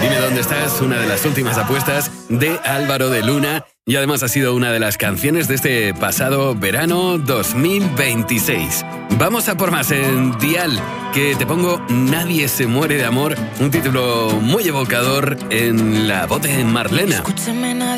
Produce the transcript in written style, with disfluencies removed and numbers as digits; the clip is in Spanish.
Dime dónde estás, una de las últimas apuestas de Álvaro de Luna y además ha sido una de las canciones de este pasado verano 2026. Vamos a por más en Dial, que te pongo Nadie se muere de amor, un título muy evocador en la voz de Marlena. Escúchame,